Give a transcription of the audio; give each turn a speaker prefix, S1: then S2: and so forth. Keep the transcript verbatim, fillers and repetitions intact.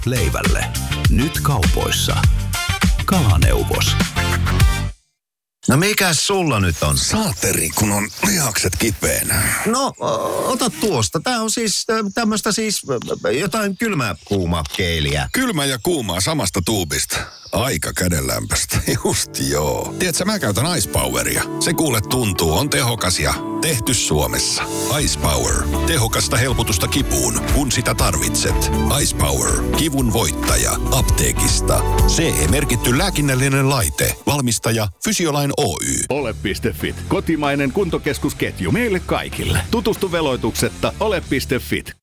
S1: Leivälle. Nyt kaupoissa. Kalaneuvos.
S2: No mikäs sulla nyt on?
S3: Saateri, kun on lihakset kipeänä.
S2: No, ota tuosta. Tää on siis tämmöstä siis jotain kylmää kuumaa keeliä.
S3: Kylmä ja kuumaa samasta tuubista. Aika kädenlämpöstä. Just joo. Tiedätkö, mä käytän Ice Poweria. Se kuule tuntuu, on tehokas ja tehty Suomessa. Ice Power. Tehokasta helpotusta kipuun, kun sitä tarvitset. Ice Power. Kivun voittaja. Apteekista. C E-merkitty lääkinnällinen laite. Valmistaja Fysiolain Oy.
S4: Ole piste fit. Kotimainen kuntokeskusketju meille kaikille. Tutustu veloituksetta ole piste fit.